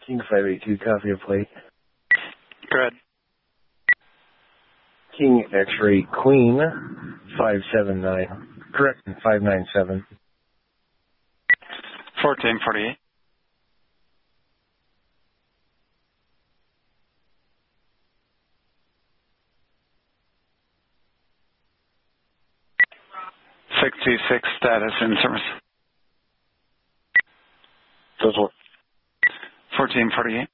King 582, copy of plate. Go ahead. King X-ray Queen 579. Correction, 597. 1448. (626) status in service. Those were 1448.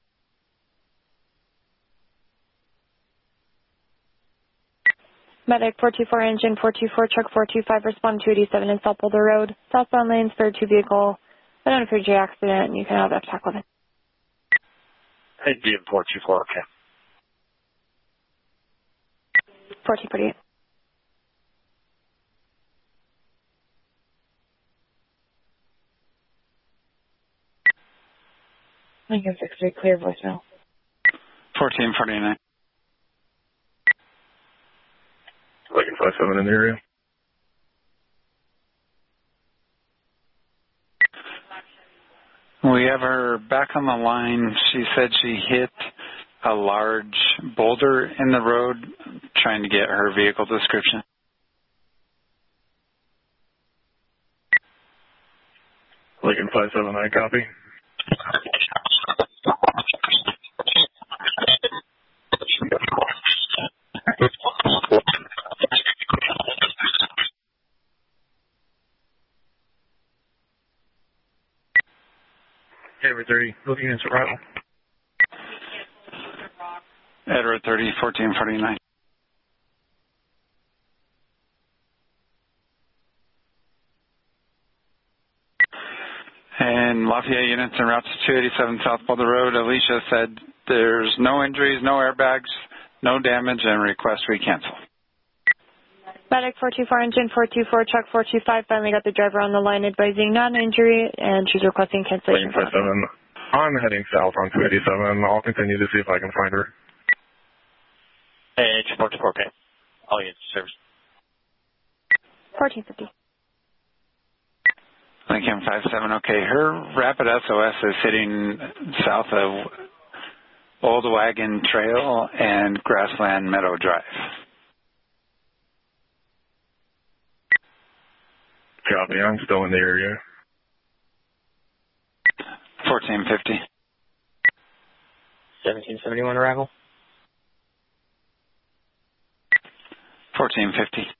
Medic 424 engine 424 truck 425 respond 287 in South Boulder Road. Southbound lanes for 2 vehicle. Identified J accident. You can have FTAC with it. Hey, DM 424, okay. 1448. Lincoln 63 clear voicemail. 1449. Lincoln 57 in the area. We have her back on the line. She said she hit a large boulder in the road, trying to get her vehicle description. Lincoln 579, copy. Edward 30, looking into arrival. Edward 30, 1449. And Lafayette units en route to 287 South Boulder Road. Alicia said there's no injuries, no airbags, no damage, and request we cancel. Medic 424 engine 424 truck 425 finally got the driver on the line advising non-injury, and she's requesting cancellation. Lincoln 57. I'm heading south on 287. I'll continue to see if I can find her. Hey, 424, okay. All units service. 1450. Lincoln 57, okay. Her rapid SOS is sitting south of Old Wagon Trail and Grassland Meadow Drive. Copy, I'm still in the area. 1450. 1771 arrival. 1450.